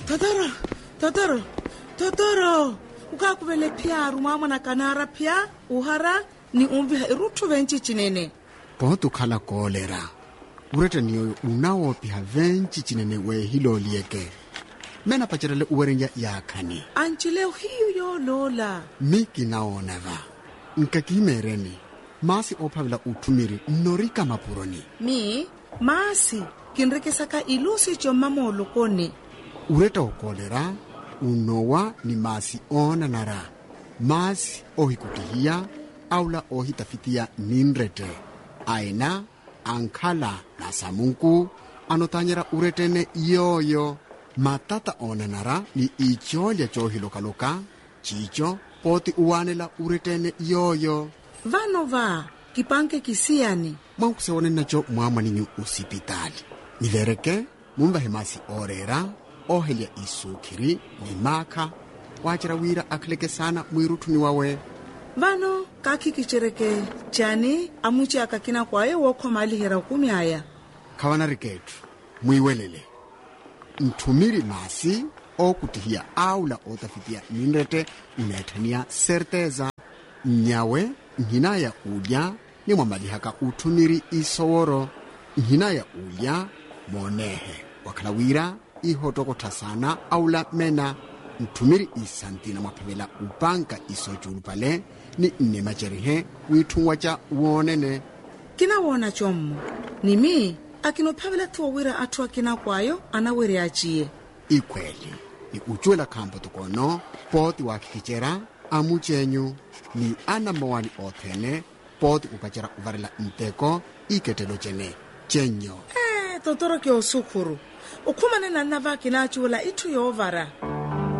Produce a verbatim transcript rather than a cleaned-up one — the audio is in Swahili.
Totoro, Totoro, Totoro. Ukakubele pia rumama na kanara pia uhara ni umbi irutu venchi chinene. Potu kala kolera. Ureta niyo unawo piha venchi chinene we hilo lieke. Mena pacharele uwerenja yakani. Anchileo hiyo yo lola. Miki naoneva. Nkakimereni. Masi opavila utumiri norika mapuroni. Mi, masi, kinreke saka ilusi chomamo olukoni. Ureta ukolera, unowa ni masi ona nara. Masi ohikutihia, aula ohitafitia ninrete. Aina, ankala na samunku, anotanyera uretene yoyo. Matata ona nara ni icholia chohilokaloka, chicho, poti uwanela uretene yoyo. Vano va, kipanke kisiani. Mwangu sewane nacho mwama ninyu usipitali. Nivereke, mumba hemasi orera, ohelia isukiri, ni maka, wachira wira akileke sana mwirutu ni wawe. Vano, kaki kichereke, chani, amuchi akakina kwae woko mali hera ukumi haya. Kawana riketu, mwiwelele. Ntumiri masi, o kutihia aula otafitia ninrete, unetania certeza. Nyawe, nhina ya uja, ni mwamalihaka utumiri isoworo. Nhina ya uja, monehe. Wakalawira, ihotoko tasana, aula mena. Ntumiri isantina mwapavela upanka isojulupale, ni nemacherihe, witungwacha uonene. Kina wona chomu. Nimi, akino pavela tuwa wira atua kina kwayo, anawere achie. Ikweli, ni uchuela kampo tukono, poti wakikichera, amuchenyu, ni ana mawani othene, poti upachera uvarela mteko, iketelo chene, chenyo. Eh, Totoro kio sukuru. Ukumane na navaki na achula itu yovara.